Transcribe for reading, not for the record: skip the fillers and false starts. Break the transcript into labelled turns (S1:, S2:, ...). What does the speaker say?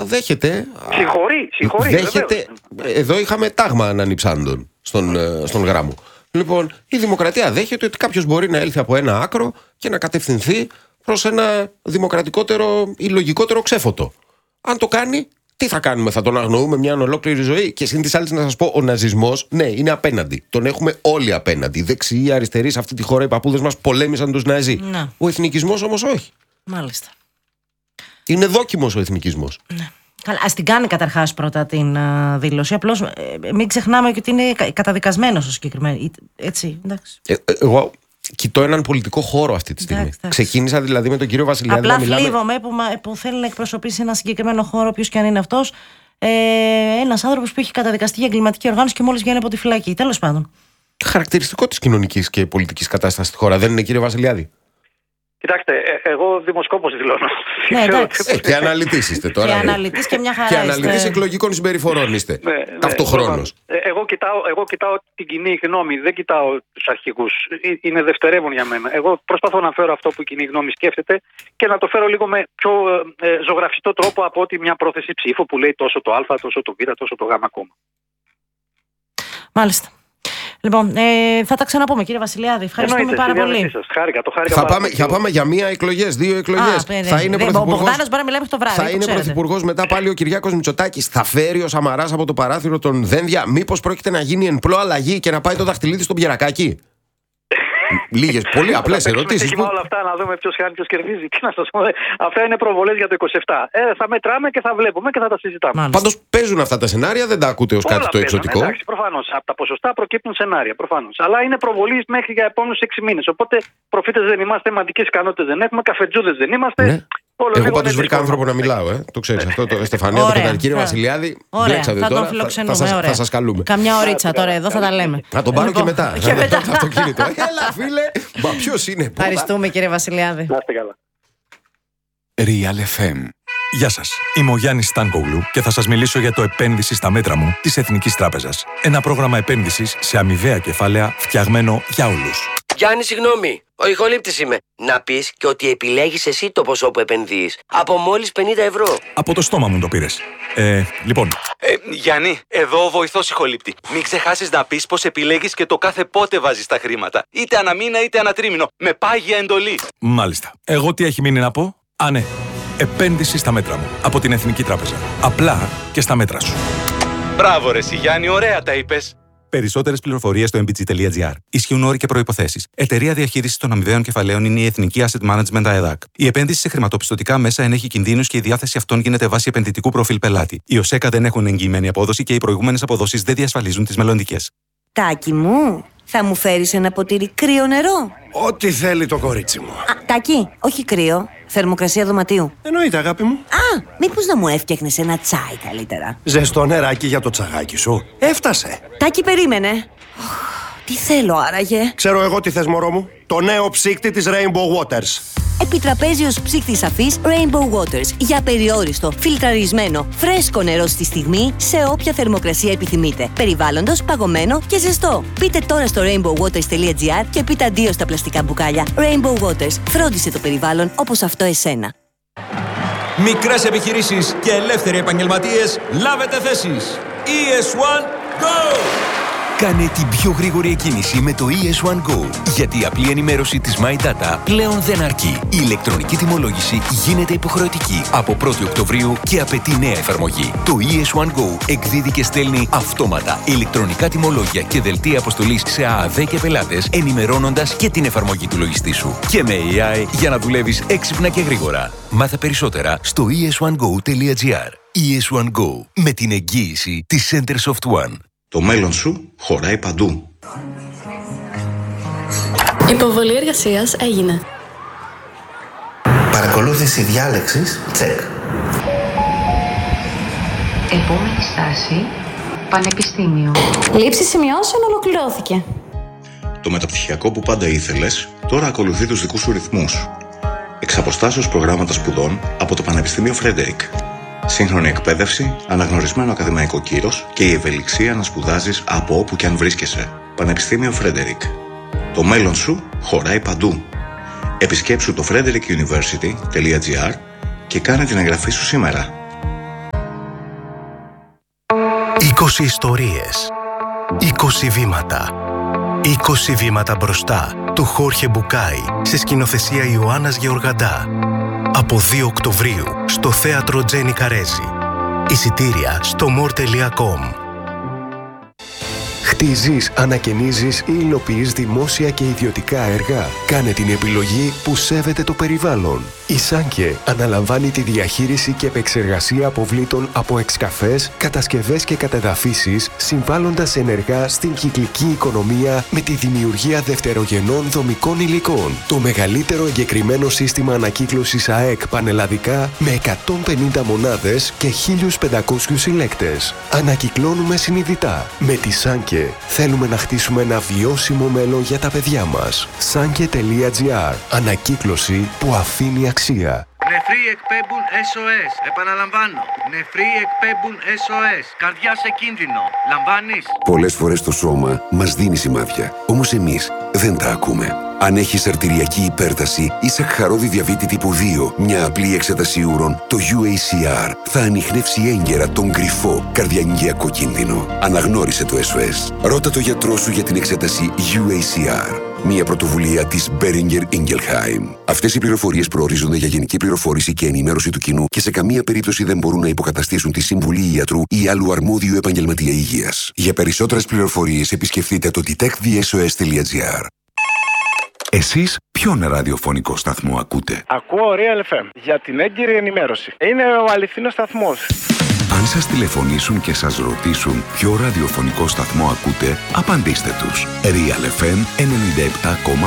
S1: δέχεται.
S2: Συγχωρεί.
S1: Εδώ είχαμε τάγμα ανανυψάντων στον γράμμο. Λοιπόν, η δημοκρατία δέχεται ότι κάποιος μπορεί να έλθει από ένα άκρο και να κατευθυνθεί προς ένα δημοκρατικότερο ή λογικότερο ξέφωτο. Αν το κάνει, τι θα κάνουμε, θα τον αγνοούμε μια ολόκληρη ζωή? Και συν της άλλης να σας πω, ο ναζισμός, ναι, είναι απέναντι. Τον έχουμε όλοι απέναντι. Δεξιοί, αριστεροί, σε αυτή τη χώρα οι παππούδες μας πολέμησαν τους Ναζί.
S3: Ναι.
S1: Ο εθνικισμός όμως όχι.
S3: Μάλιστα.
S1: Είναι δόκιμος ο εθνικισμός.
S3: Ναι. Ας την κάνει καταρχάς πρώτα την δήλωση. Απλώς μην ξεχνάμε ότι είναι καταδικασμένος ο συγκεκριμένος. Έτσι, εντάξει.
S1: Εγώ κοιτώ έναν πολιτικό χώρο αυτή τη στιγμή. Εντάξει. Ξεκίνησα δηλαδή με τον κύριο Βασιλιάδη.
S3: Απλά θλίβομαι που θέλει να εκπροσωπήσει ένα συγκεκριμένο χώρο, ποιος και αν είναι αυτός, ένας άνθρωπος που έχει καταδικαστεί για εγκληματική οργάνωση και μόλις βγαίνει από τη φυλακή. Τέλος πάντων.
S1: Χαρακτηριστικό της κοινωνικής και πολιτικής κατάστασης στη χώρα, δεν είναι, κύριε Βασιλιάδη?
S2: Κοιτάξτε, εγώ δημοσκόπος δηλώνω.
S1: Και αναλυτής είστε τώρα.
S3: Και αναλυτής και μια χαρά.
S1: Και αναλυτής εκλογικών συμπεριφορών είστε. Ταυτοχρόνως.
S2: Εγώ κοιτάω την κοινή γνώμη, δεν κοιτάω τους αρχηγούς. Είναι δευτερεύον για μένα. Εγώ προσπαθώ να φέρω αυτό που η κοινή γνώμη σκέφτεται και να το φέρω λίγο με πιο ζωγραφιστό τρόπο από ότι μια πρόθεση ψήφου που λέει τόσο το Α, τόσο το Β, τόσο το Γ κόμμα.
S3: Μάλιστα. Λοιπόν, θα τα ξαναπούμε, κύριε Βασιλιάδη. Ευχαριστούμε πάρα πολύ.
S1: Θα πάμε για μία εκλογές, 2 εκλογές. Θα είναι
S3: ο Μπογδάνος μπορεί να μιλάει μέχρι το βράδυ.
S1: Θα είναι πρωθυπουργός, μετά πάλι ο Κυριάκος Μητσοτάκης. Θα φέρει ο Σαμαράς από το παράθυρο τον Δένδια. Μήπως πρόκειται να γίνει εν πλώ αλλαγή και να πάει το δαχτυλίδι στον Πιερακάκη? Λίγες, πολύ απλές ερωτήσεις.
S2: Όλα αυτά να δούμε ποιος χάνει, ποιος κερδίζει. Και να σας πω, αυτά είναι προβολές για το 27. Θα μετράμε και θα βλέπουμε και θα τα συζητάμε.
S1: Πάντως παίζουν αυτά τα σενάρια, δεν τα ακούτε ως κάτι το εξωτικό.
S2: Εντάξει, προφανώς. Από τα ποσοστά προκύπτουν σενάρια. Προφανώς. Αλλά είναι προβολής μέχρι για επόμενους 6 μήνες. Οπότε προφήτες δεν είμαστε, μαντικές ικανότητες δεν έχουμε, καφετζούδες δεν είμαστε.
S1: Ναι. Εγώ πάντως βρήκα άνθρωπο να μιλάω, το ξέρεις αυτό, το Στεφανία, το κύριε Βασιλιάδη.
S3: Ωραία, θα τον φιλοξενούμε.
S1: Θα σας καλούμε.
S3: Καμιά ωρίτσα τώρα εδώ θα τα λέμε.
S1: Να τον πάρω και μετά. Το αυτοκίνητο. Έλα φίλε, μα ποιος είναι?
S3: Ευχαριστούμε κύριε Βασιλιάδη.
S2: Να είστε καλά.
S4: Real FM. Γεια σας, είμαι ο Γιάννης Στάνκογλου και θα σας μιλήσω για το επένδυση στα μέτρα μου της Εθνικής Τράπεζας. Ένα πρόγραμμα επένδυσης σε αμοιβαία κεφάλαια φτιαγμένο για όλους.
S5: Γιάννη, συγγνώμη. Ο ηχολήπτης είμαι. Να πεις και ότι επιλέγεις εσύ το ποσό που επενδύεις. Από μόλις 50 ευρώ.
S4: Από το στόμα μου το πήρες. Λοιπόν.
S6: Γιάννη, εδώ ο βοηθός ηχολήπτη. Μην ξεχάσεις να πεις πως επιλέγεις και το κάθε πότε βάζεις τα χρήματα. Είτε αναμήνα είτε ανατρίμηνο. Με πάγια εντολή.
S4: Μάλιστα. Εγώ τι έχει μείνει να πω? Α, ναι. Επένδυση στα μέτρα μου. Από την Εθνική Τράπεζα. Απλά και στα μέτρα σου.
S6: Μπράβο ρε εσύ, Γιάννη, ωραία τα είπες.
S7: Περισσότερες πληροφορίες στο mbg.gr. Ισχύουν όροι και προϋποθέσεις. Εταιρεία διαχείρισης των αμοιβαίων κεφαλαίων είναι η Εθνική Asset Management ΑΕΔΑΚ. Η επένδυση σε χρηματοπιστωτικά μέσα ενέχει κινδύνους και η διάθεση αυτών γίνεται βάσει επενδυτικού προφίλ πελάτη. Οι ΟΣΕΚΑ δεν έχουν εγγυημένη απόδοση και οι προηγούμενες αποδόσεις δεν διασφαλίζουν τις μελλοντικές.
S8: Τάκη μου, θα μου φέρεις ένα ποτήρι κρύο νερό?
S9: Ό,τι θέλει το κορίτσι μου.
S8: Τάκη, όχι κρύο. Θερμοκρασία δωματίου.
S9: Εννοείται, αγάπη μου.
S8: Μήπως να μου έφτιαχνες ένα τσάι καλύτερα?
S9: Ζεστό νεράκι για το τσαγάκι σου. Έφτασε.
S8: Τάκη, περίμενε. Τι θέλω άραγε?
S9: Ξέρω εγώ τι θες, μωρό μου. Το νέο ψύκτη της Rainbow Waters.
S8: Επιτραπέζιος ψύκτης αφής Rainbow Waters. Για περιόριστο, φιλτραρισμένο, φρέσκο νερό στη στιγμή, σε όποια θερμοκρασία επιθυμείτε. Περιβάλλοντος, παγωμένο και ζεστό. Μπείτε τώρα στο rainbowwaters.gr και πείτε αντίο στα πλαστικά μπουκάλια. Rainbow Waters. Φρόντισε το περιβάλλον όπως αυτό εσένα.
S10: Μικρές επιχειρήσεις και ελεύθεροι επαγγελματίες, λάβετε θέσεις. ES1 Go!
S11: Κάνε την πιο γρήγορη εκκίνηση με το ES1 Go, γιατί η απλή ενημέρωση της My Data πλέον δεν αρκεί. Η ηλεκτρονική τιμολόγηση γίνεται υποχρεωτική από 1η Οκτωβρίου και απαιτεί νέα εφαρμογή. Το ES1 Go εκδίδει και στέλνει αυτόματα ηλεκτρονικά τιμολόγια και δελτία αποστολής σε ΑΑΔ και πελάτες, ενημερώνοντας και την εφαρμογή του λογιστή σου. Και με AI για να δουλεύεις έξυπνα και γρήγορα. Μάθε περισσότερα στο es1go.gr. ES1 Go, με την εγγύηση της Centersoft One.
S12: Το μέλλον σου χωράει παντού.
S13: Υποβολή εργασίας έγινε.
S14: Παρακολούθηση διάλεξης, τσεκ.
S15: Επόμενη στάση, πανεπιστήμιο.
S13: Λήψη σημειώσεων ολοκληρώθηκε.
S12: Το μεταπτυχιακό που πάντα ήθελες, τώρα ακολουθεί τους δικούς σου ρυθμούς. Εξ αποστάσεως προγράμματα σπουδών από το Πανεπιστήμιο Φρέντερικ. Σύγχρονη εκπαίδευση, αναγνωρισμένο ακαδημαϊκό κύρος και η ευελιξία να σπουδάζεις από όπου και αν βρίσκεσαι. Πανεπιστήμιο Φρέντερικ. Το μέλλον σου χωράει παντού. Επισκέψου το frederickuniversity.gr και κάνε την εγγραφή σου σήμερα.
S16: 20 ιστορίες. 20 βήματα. 20 βήματα μπροστά του Χόρχε Μπουκάι σε σκηνοθεσία Ιωάννας Γεωργαντά. Από 2 Οκτωβρίου στο θέατρο Τζένι Καρέζη. Εισιτήρια στο more.com.
S17: Χτίζεις, ανακαινίζεις ή υλοποιείς δημόσια και ιδιωτικά έργα. Κάνε την επιλογή που σέβεται το περιβάλλον. Η Σάνκε αναλαμβάνει τη διαχείριση και επεξεργασία αποβλήτων από εξκαφές, κατασκευές και κατεδαφίσεις, συμβάλλοντας ενεργά στην κυκλική οικονομία με τη δημιουργία δευτερογενών δομικών υλικών. Το μεγαλύτερο εγκεκριμένο σύστημα ανακύκλωσης ΑΕΚ πανελλαδικά με 150 μονάδες και 1.500 συλλέκτες. Ανακυκλώνουμε συνειδητά. Με τη Σάνκε θέλουμε να χτίσουμε ένα βιώσιμο μέλλον για τα παιδιά μας. Sanke.gr. Ανακύκλωση που αφήνει αξία.
S18: Νεφροί εκπέμπουν SOS. Επαναλαμβάνω. Νεφροί εκπέμπουν SOS. Καρδιά σε κίνδυνο. Λαμβάνεις?
S19: Πολλές φορές το σώμα μας δίνει σημάδια. Όμως εμείς δεν τα ακούμε. Αν έχεις αρτηριακή υπέρταση ή σακχαρόδι διαβήτη τύπου 2, μια απλή εξέταση ούρων, το UACR θα ανιχνεύσει έγκαιρα τον κρυφό καρδιαγγειακό κίνδυνο. Αναγνώρισε το SOS. Ρώτα το γιατρό σου για την εξέταση UACR. Μια πρωτοβουλία της Boehringer Ingelheim. Αυτές οι πληροφορίες προορίζονται για γενική πληροφόρηση και ενημέρωση του κοινού και σε καμία περίπτωση δεν μπορούν να υποκαταστήσουν τη συμβουλή ιατρού ή άλλου αρμόδιου επαγγελματία υγείας. Για περισσότερες πληροφορίες επισκεφτείτε το detectthesos.gr. Εσείς ποιον ραδιοφωνικό σταθμό ακούτε?
S20: Ακούω Real FM για την έγκυρη ενημέρωση. Είναι ο αληθινός σταθμός.
S19: Αν σας τηλεφωνήσουν και σας ρωτήσουν ποιο ραδιοφωνικό σταθμό ακούτε, απαντήστε τους. Real FM 97,8.